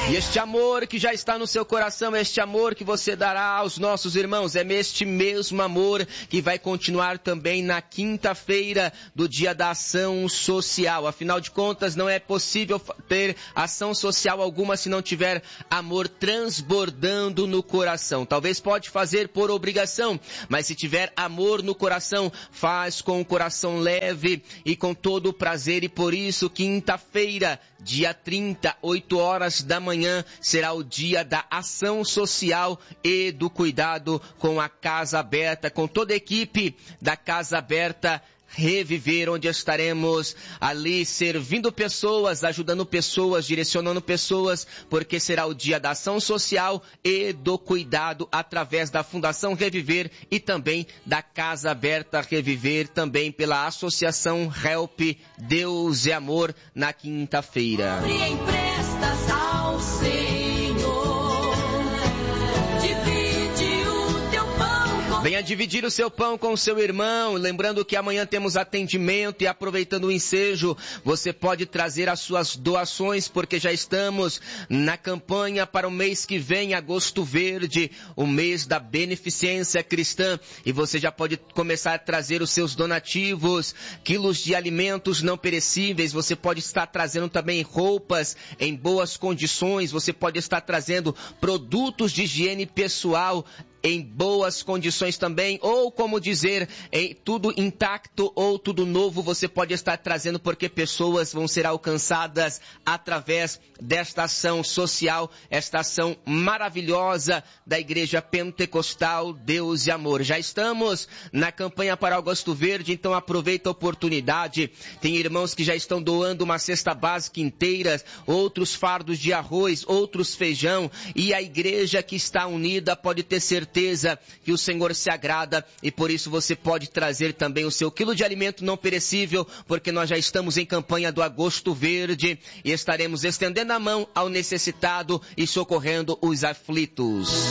E este amor que já está no seu coração, este amor que você dará aos nossos irmãos, é este mesmo amor que vai continuar também na quinta-feira do Dia da Ação Social. Afinal de contas, não é possível ter ação social alguma se não tiver amor transbordando no coração. Talvez pode fazer por obrigação, mas se tiver amor no coração, faz com o coração leve e com todo o prazer. E por isso, quinta-feira, dia 30, 8 horas da manhã, será o dia da ação social e do cuidado com a Casa Aberta, com toda a equipe da Casa Aberta Reviver, onde estaremos ali servindo pessoas, ajudando pessoas, direcionando pessoas, porque será o dia da ação social e do cuidado através da Fundação Reviver e também da Casa Aberta Reviver, também pela Associação Help Deus é Amor, na quinta-feira. Venha dividir o seu pão com o seu irmão, lembrando que amanhã temos atendimento e aproveitando o ensejo, você pode trazer as suas doações, porque já estamos na campanha para o mês que vem, Agosto Verde, o mês da beneficência cristã, e você já pode começar a trazer os seus donativos, quilos de alimentos não perecíveis, você pode estar trazendo também roupas em boas condições, você pode estar trazendo produtos de higiene pessoal em boas condições também, ou como dizer, em tudo intacto ou tudo novo, você pode estar trazendo, porque pessoas vão ser alcançadas através desta ação social, esta ação maravilhosa da Igreja Pentecostal Deus e Amor. Já estamos na campanha para Agosto Verde, então aproveita a oportunidade. Tem irmãos que já estão doando uma cesta básica inteira, outros fardos de arroz, outros feijão, e a igreja que está unida pode ter certeza que o Senhor se agrada, e por isso você pode trazer também o seu quilo de alimento não perecível, porque nós já estamos em campanha do Agosto Verde e estaremos estendendo a mão ao necessitado e socorrendo os aflitos.